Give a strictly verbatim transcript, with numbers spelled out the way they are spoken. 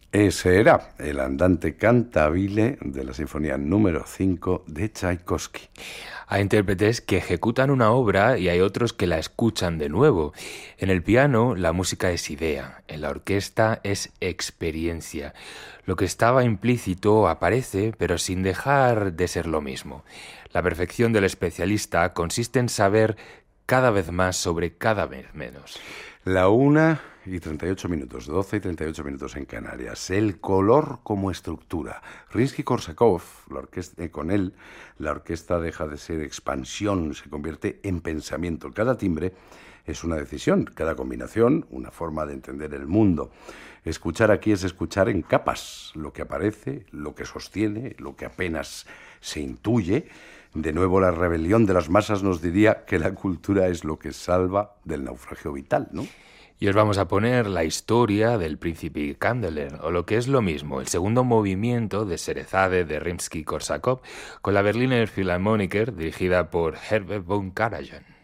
Ese era el andante cantabile de la sinfonía número cinco de Tchaikovsky. Hay intérpretes que ejecutan una obra y hay otros que la escuchan de nuevo. En el piano la música es idea, en la orquesta es experiencia. Lo que estaba implícito aparece, pero sin dejar de ser lo mismo. La perfección del especialista consiste en saber cada vez más sobre cada vez menos. La una y treinta y ocho minutos, doce y treinta y ocho minutos en Canarias. El color como estructura. Rimsky-Korsakov, la orquesta, eh, con él, la orquesta deja de ser expansión, se convierte en pensamiento. Cada timbre es una decisión, cada combinación, una forma de entender el mundo. Escuchar aquí es escuchar en capas, lo que aparece, lo que sostiene, lo que apenas se intuye. De nuevo, la rebelión de las masas nos diría que la cultura es lo que salva del naufragio vital, ¿no? Y os vamos a poner la historia del príncipe Kandeler, o lo que es lo mismo, el segundo movimiento de Sherezade de Rimsky-Korsakov, con la Berliner Philharmoniker dirigida por Herbert von Karajan.